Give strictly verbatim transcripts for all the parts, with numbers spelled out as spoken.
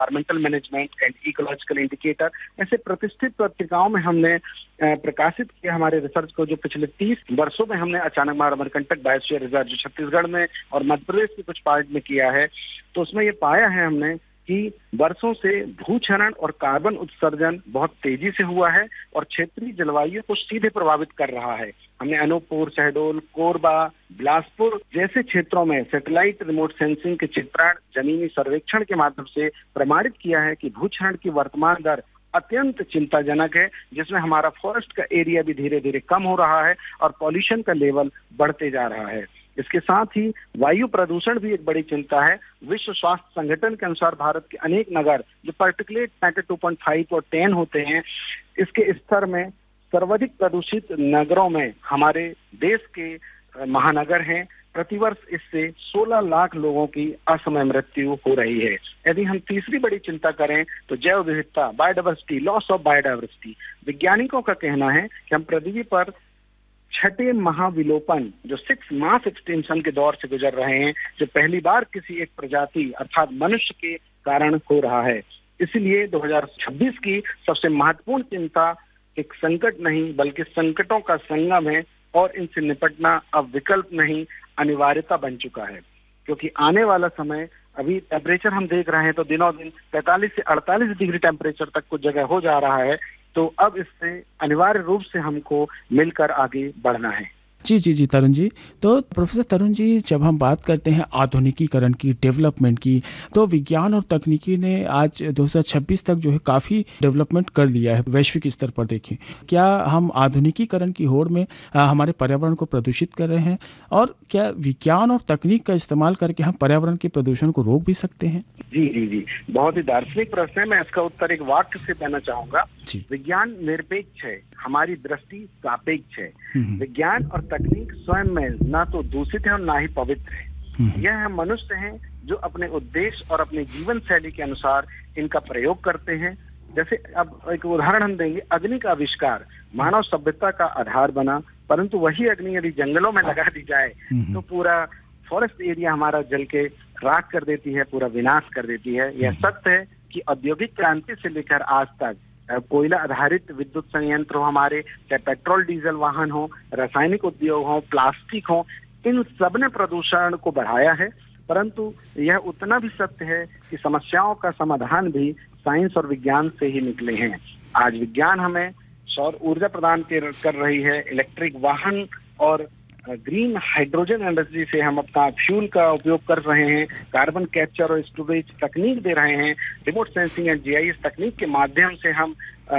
Environmental management and ecological indicator, ऐसे प्रतिष्ठित पत्रिकाओं में हमने प्रकाशित किया हमारे रिसर्च को, जो पिछले तीस वर्षों में हमने अचानक मार अमरकंटक बायोस्फीयर रिजर्व जो छत्तीसगढ़ में और मध्य प्रदेश के कुछ पार्ट में किया है, तो उसमें ये पाया है हमने कि वर्षों से भूक्षरण और कार्बन उत्सर्जन बहुत तेजी से हुआ है और क्षेत्रीय जलवायु को सीधे प्रभावित कर रहा है। हमने अनूपपुर, शहडोल, कोरबा, बिलासपुर जैसे क्षेत्रों में सैटेलाइट रिमोट सेंसिंग के चित्रण, जमीनी सर्वेक्षण के माध्यम से प्रमाणित किया है कि भूक्षरण की वर्तमान दर अत्यंत चिंताजनक है, जिसमें हमारा फॉरेस्ट का एरिया भी धीरे धीरे कम हो रहा है और पॉल्यूशन का लेवल बढ़ते जा रहा है। इसके साथ ही वायु प्रदूषण भी एक बड़ी चिंता है। विश्व स्वास्थ्य संगठन के अनुसार भारत के अनेक नगर जो particulate matter two point five और टेन होते हैं, इसके स्तर में सर्वाधिक प्रदूषित नगरों में हमारे देश के महानगर हैं। प्रतिवर्ष इससे सोलह लाख लोगों की असमय मृत्यु हो रही है। यदि हम तीसरी बड़ी चिंता करें तो जैव विविधता, बायोडायवर्सिटी, लॉस ऑफ बायोडायवर्सिटी। वैज्ञानिकों का कहना है कि हम पृथ्वी पर छठे महाविलोपन जो सिक्स मास एक्सटिंक्शन के दौर से गुजर रहे हैं, जो पहली बार किसी एक प्रजाति अर्थात मनुष्य के कारण हो रहा है। इसलिए दो हज़ार छब्बीस की सबसे महत्वपूर्ण चिंता एक संकट नहीं बल्कि संकटों का संगम है और इनसे निपटना अब विकल्प नहीं, अनिवार्यता बन चुका है। क्योंकि आने वाला समय, अभी टेम्परेचर हम देख रहे हैं तो दिनों दिन पैंतालीस से अड़तालीस डिग्री टेम्परेचर तक कुछ जगह हो जा रहा है, तो अब इससे अनिवार्य रूप से हमको मिलकर आगे बढ़ना है। जी जी जी तरुण जी, तो प्रोफेसर तरुण जी, जब हम बात करते हैं आधुनिकीकरण की, डेवलपमेंट की, तो विज्ञान और तकनीकी ने आज दो हज़ार छब्बीस तक जो है काफी डेवलपमेंट कर लिया है वैश्विक स्तर पर। देखें, क्या हम आधुनिकीकरण की होड़ में आ, हमारे पर्यावरण को प्रदूषित कर रहे हैं, और क्या विज्ञान और तकनीक का इस्तेमाल करके हम पर्यावरण के प्रदूषण को रोक भी सकते हैं? जी जी जी बहुत ही दार्शनिक प्रश्न है। मैं इसका उत्तर एक वाक्य से देना चाहूंगा। विज्ञान निरपेक्ष है, हमारी दृष्टि सापेक्ष है। विज्ञान और तकनीक स्वयं में ना तो दूषित है और ना ही पवित्र है। यह हम मनुष्य हैं जो अपने उद्देश्य और अपने जीवन शैली के अनुसार इनका प्रयोग करते हैं। जैसे अब एक उदाहरण हम देंगे, अग्नि का आविष्कार मानव सभ्यता का आधार बना, परंतु वही अग्नि यदि जंगलों में लगा दी जाए तो पूरा फॉरेस्ट एरिया हमारा जल के राख कर देती है, पूरा विनाश कर देती है। यह सत्य है कि औद्योगिक क्रांति से लेकर आज तक कोयला आधारित विद्युत संयंत्र हो हमारे, चाहे पेट्रोल डीजल वाहन हो, रासायनिक उद्योग हो, प्लास्टिक हो, इन सब ने प्रदूषण को बढ़ाया है। परंतु यह उतना भी सत्य है कि समस्याओं का समाधान भी साइंस और विज्ञान से ही निकले हैं। आज विज्ञान हमें सौर ऊर्जा प्रदान कर रही है, इलेक्ट्रिक वाहन और ग्रीन हाइड्रोजन एनर्जी से हम अपना फ्यूल का उपयोग कर रहे हैं, कार्बन कैप्चर और स्टोरेज तकनीक दे रहे हैं, रिमोट सेंसिंग एंड जीआईएस तकनीक के माध्यम से हम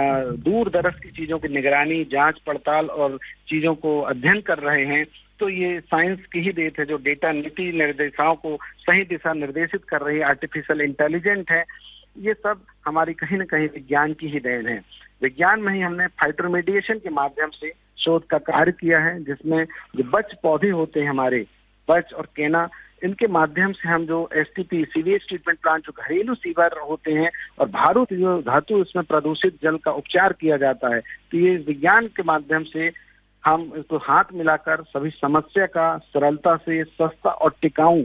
दूर दराज की चीजों की निगरानी, जांच पड़ताल और चीजों को अध्ययन कर रहे हैं। तो ये साइंस की ही देन है जो डेटा नीति निर्देशाओं को सही दिशा निर्देशित कर रही है, आर्टिफिशियल इंटेलिजेंट है। ये सब हमारी कहीं न कहीं विज्ञान की ही देन है। विज्ञान में ही हमने फाइटोमेडिएशन के माध्यम से शोध का कार्य किया है, जिसमें जो बच पौधे होते हैं हमारे, बच और केना, इनके माध्यम से हम जो एसटीपी सीवेज ट्रीटमेंट प्लांट जो घरेलू सीवर होते हैं और भारू धातु इसमें प्रदूषित जल का उपचार किया जाता है। तो ये विज्ञान के माध्यम से हम इसको हाथ मिलाकर सभी समस्या का सरलता से, सस्ता और टिकाऊ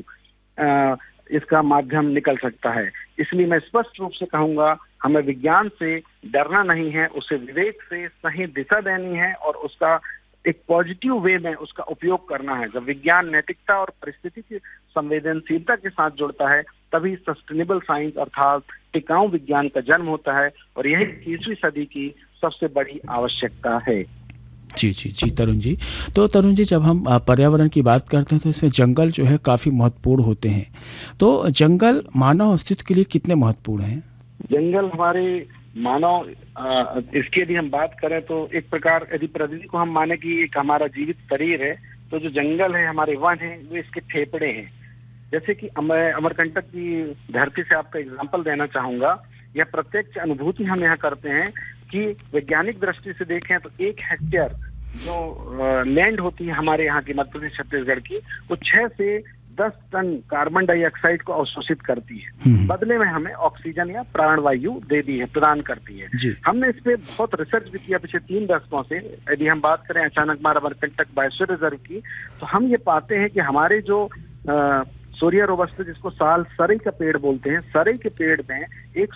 इसका माध्यम निकल सकता है। इसलिए मैं स्पष्ट रूप से कहूंगा, हमें विज्ञान से डरना नहीं है, उसे विवेक से सही दिशा देनी है और उसका एक पॉजिटिव वे में उसका उपयोग करना है। जब विज्ञान नैतिकता और परिस्थिति की संवेदनशीलता के साथ जुड़ता है, तभी सस्टेनेबल साइंस अर्थात टिकाऊ विज्ञान का जन्म होता है, और यही इक्कीसवीं सदी की सबसे बड़ी आवश्यकता है। जी जी जी तरुण जी, तो तरुण जी, जब हम पर्यावरण की बात करते हैं तो इसमें जंगल जो है काफी महत्वपूर्ण होते हैं। तो जंगल मानव अस्तित्व के लिए कितने महत्वपूर्ण हैं? जंगल हमारे मानव इसकी यदि हम बात करें तो एक प्रकार यदि पृथ्वी को हम माने कि एक हमारा जीवित शरीर है, तो जो जंगल है, हमारे वन है, वो इसके फेफड़े हैं। जैसे कि मैं अमरकंटक की धरती से आपको एग्जाम्पल देना चाहूंगा। यह प्रत्यक्ष अनुभूति हम यहाँ करते हैं कि वैज्ञानिक दृष्टि से देखें तो एक हेक्टेयर जो लैंड होती है हमारे यहाँ की, मध्य प्रदेश छत्तीसगढ़ की, वो छह से दस टन कार्बन डाइऑक्साइड को अवशोषित करती है, बदले में हमें ऑक्सीजन या प्राणवायु दे दी है, प्रदान करती है। हमने इस पे बहुत रिसर्च भी किया पिछले तीन दशकों से। यदि हम बात करें अचानक मार अमरकंटक बायोस्फीयर रिजर्व की, तो हम ये पाते हैं कि हमारे जो सोरिया रोबस्टा जिसको साल सरई का पेड़ बोलते हैं, सरई के पेड़ में एक